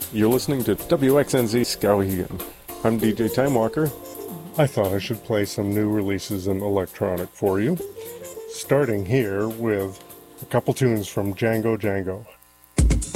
You're listening to WXNZ Skowhegan. I'm DJ Time Walker. I thought I should play some new releases in electronic for you, starting here with a couple tunes from Django Django.